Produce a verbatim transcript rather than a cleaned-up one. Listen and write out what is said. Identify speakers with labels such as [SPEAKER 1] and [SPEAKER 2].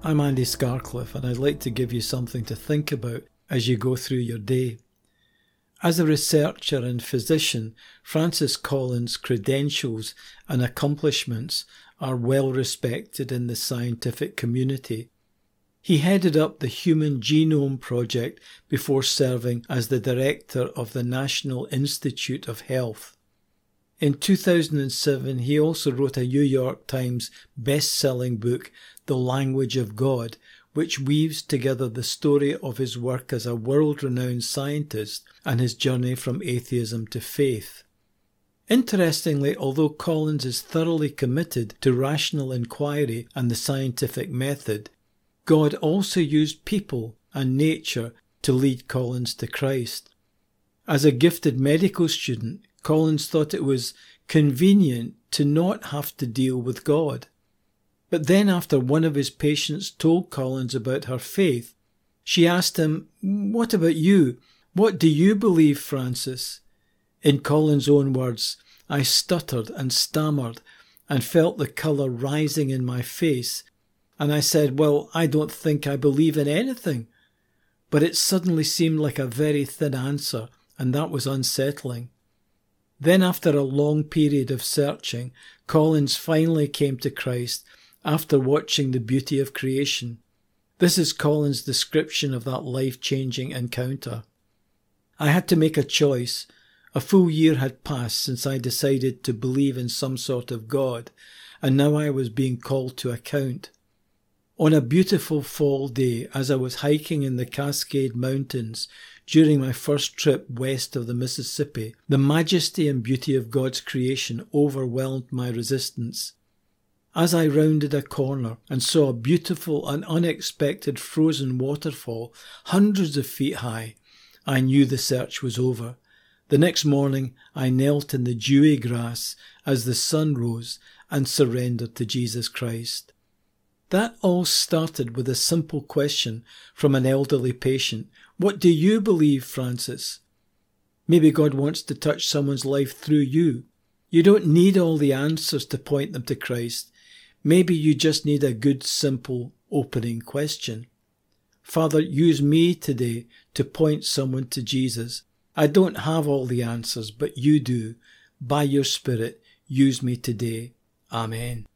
[SPEAKER 1] I'm Andy Scarcliffe, and I'd like to give you something to think about as you go through your day. As a researcher and physician, Francis Collins' credentials and accomplishments are well respected in the scientific community. He headed up the Human Genome Project before serving as the director of the National Institute of Health. In two thousand seven, he also wrote a New York Times best-selling book, The Language of God, which weaves together the story of his work as a world-renowned scientist and his journey from atheism to faith. Interestingly, although Collins is thoroughly committed to rational inquiry and the scientific method, God also used people and nature to lead Collins to Christ. As a gifted medical student, Collins thought it was convenient to not have to deal with God. But then after one of his patients told Collins about her faith, she asked him, "What about you? What do you believe, Francis?" In Collins' own words, "I stuttered and stammered and felt the colour rising in my face, and I said, well, I don't think I believe in anything." But it suddenly seemed like a very thin answer, and that was unsettling. Then after a long period of searching, Collins finally came to Christ after watching the beauty of creation. This is Collins' description of that life-changing encounter. "I had to make a choice. A full year had passed since I decided to believe in some sort of God, and now I was being called to account. On a beautiful fall day, as I was hiking in the Cascade Mountains during my first trip west of the Mississippi, the majesty and beauty of God's creation overwhelmed my resistance. As I rounded a corner and saw a beautiful and unexpected frozen waterfall hundreds of feet high, I knew the search was over. The next morning I knelt in the dewy grass as the sun rose and surrendered to Jesus Christ." That all started with a simple question from an elderly patient. "What do you believe, Francis?" Maybe God wants to touch someone's life through you. You don't need all the answers to point them to Christ. Maybe you just need a good, simple, opening question. Father, use me today to point someone to Jesus. I don't have all the answers, but you do. By your Spirit, use me today. Amen.